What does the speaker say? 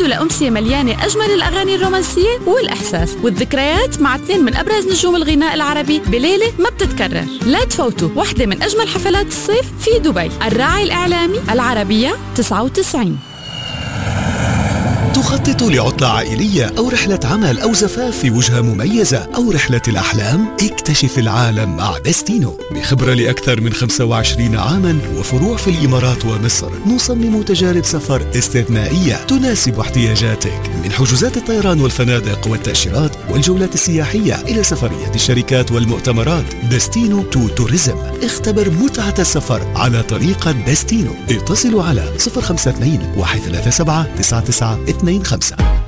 تعودوا لأمسية مليانة أجمل الأغاني الرومانسية والإحساس والذكريات مع 2 من أبرز نجوم الغناء العربي بليلة ما بتتكرر. لا تفوتوا واحدة من أجمل حفلات الصيف في دبي. الراعي الإعلامي العربية 99. تخطط لعطلة عائلية أو رحلة عمل أو زفاف في وجهة مميزة أو رحلة الأحلام؟ اكتشف العالم مع دستينو. بخبرة لأكثر من 25 عاما وفروع في الإمارات ومصر، نصمم تجارب سفر استثنائية تناسب احتياجاتك، من حجوزات الطيران والفنادق والتأشيرات والجولات السياحية إلى سفريات الشركات والمؤتمرات. دستينو تو توريزم. اختبر متعة السفر على طريقة دستينو. اتصلوا على 052 137 9925.